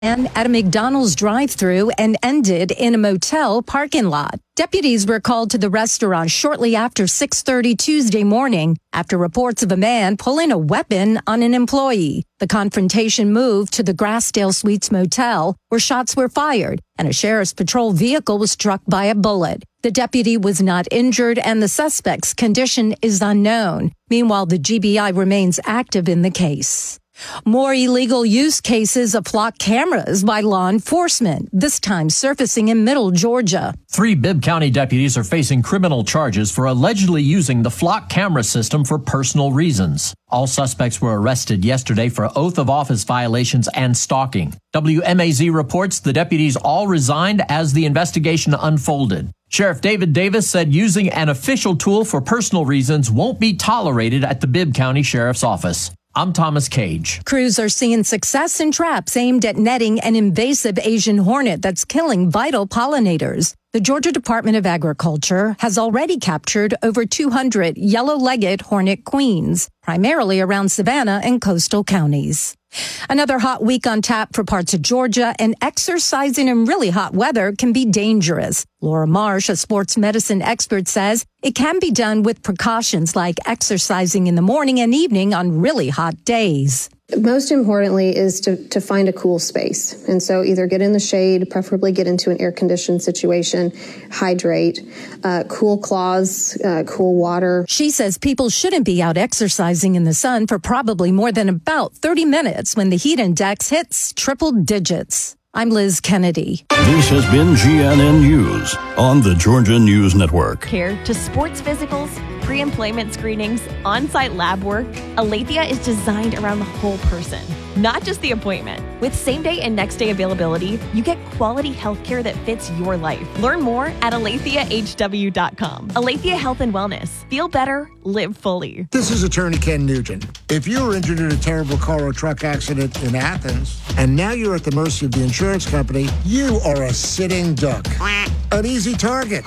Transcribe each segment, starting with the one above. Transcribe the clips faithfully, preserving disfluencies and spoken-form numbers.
And at a McDonald's drive-thru and ended in a motel parking lot. Deputies were called to the restaurant shortly after six thirty Tuesday morning after reports of a man pulling a weapon on an employee. The confrontation moved to the Grassdale Suites motel where shots were fired and a sheriff's patrol vehicle was struck by a bullet. The deputy was not injured and the suspect's condition is unknown. Meanwhile, the G B I remains active in the case. More illegal use cases of flock cameras by law enforcement, this time surfacing in Middle Georgia. Three Bibb County deputies are facing criminal charges for allegedly using the flock camera system for personal reasons. All suspects were arrested yesterday for oath of office violations and stalking. W M A Z reports the deputies all resigned as the investigation unfolded. Sheriff David Davis said using an official tool for personal reasons won't be tolerated at the Bibb County Sheriff's Office. I'm Thomas Cage. Crews are seeing success in traps aimed at netting an invasive Asian hornet that's killing vital pollinators. The Georgia Department of Agriculture has already captured over two hundred yellow-legged hornet queens, primarily around Savannah and coastal counties. Another hot week on tap for parts of Georgia, and exercising in really hot weather can be dangerous. Laura Marsh, a sports medicine expert, says it can be done with precautions like exercising in the morning and evening on really hot days. Most importantly is to, to find a cool space. And so either get in the shade, preferably get into an air-conditioned situation, hydrate, uh, cool cloths, uh, cool water. She says people shouldn't be out exercising in the sun for probably more than about thirty minutes when the heat index hits triple digits. I'm Liz Kennedy. This has been G N N News on the Georgia News Network. Care to sports physicals, pre-employment screenings, on-site lab work. Aletheia is designed around the whole person, not just the appointment. With same-day and next-day availability, you get quality health care that fits your life. Learn more at aletheia h w dot com. Aletheia Health and Wellness. Feel better, live fully. This is Attorney Ken Nugent. If you were injured in a terrible car or truck accident in Athens, and now you're at the mercy of the insurance company, you are a sitting duck. An easy target.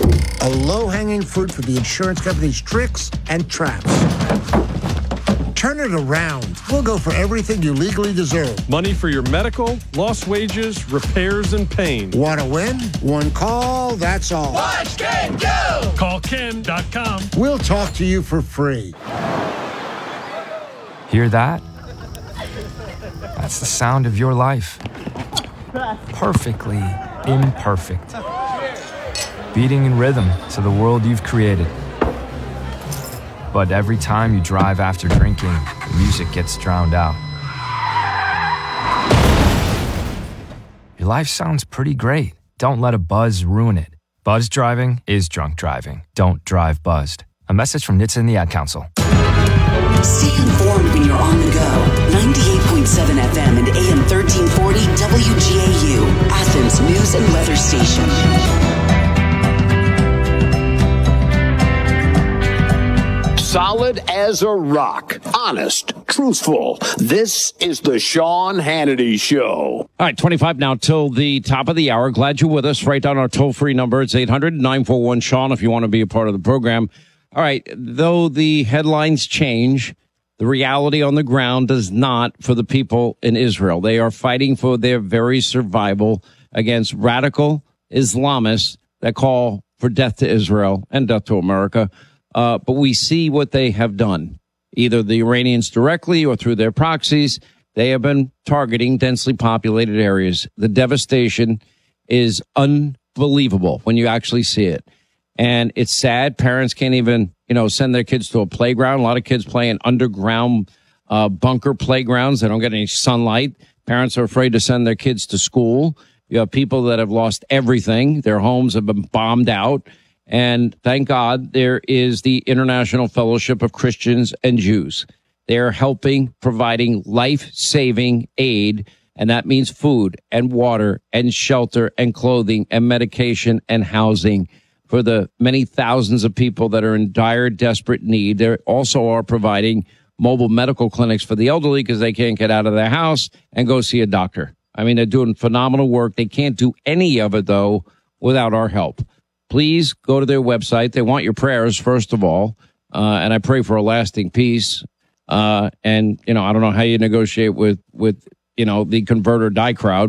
A low-hanging fruit for the insurance company's tricks and traps. Turn it around. We'll go for everything you legally deserve. Money for your medical, lost wages, repairs, and pain. Want to win? One call, that's all. Watch Ken go! Call ken dot com. We'll talk to you for free. Hear that? That's the sound of your life. Perfectly imperfect. Beating in rhythm to the world you've created. But every time you drive after drinking, the music gets drowned out. Your life sounds pretty great. Don't let a buzz ruin it. Buzz driving is drunk driving. Don't drive buzzed. A message from N H T S A and the Ad Council. Stay informed when you're on the go. ninety-eight point seven F M and A M thirteen forty W G A U, Athens News and Weather Station. Solid as a rock. Honest. Truthful. This is the Sean Hannity Show. All right, twenty-five now till the top of the hour. Glad you're with us. Write down our toll-free number. It's eight hundred nine four one Sean if you want to be a part of the program. All right, though the headlines change, the reality on the ground does not for the people in Israel. They are fighting for their very survival against radical Islamists that call for death to Israel and death to America. Uh, but we see what they have done, either the Iranians directly or through their proxies. They have been targeting densely populated areas. The devastation is unbelievable when you actually see it. And it's sad. Parents can't even, you know, send their kids to a playground. A lot of kids play in underground uh, bunker playgrounds. They don't get any sunlight. Parents are afraid to send their kids to school. You have people that have lost everything. Their homes have been bombed out. And thank God there is the International Fellowship of Christians and Jews. They're helping, providing life-saving aid, and that means food and water and shelter and clothing and medication and housing for the many thousands of people that are in dire, desperate need. They also are providing mobile medical clinics for the elderly because they can't get out of their house and go see a doctor. I mean, they're doing phenomenal work. They can't do any of it, though, without our help. Please go to their website. They want your prayers, first of all, uh, and I pray for a lasting peace. Uh, and, you know, I don't know how you negotiate with, with you know, the convert or die crowd.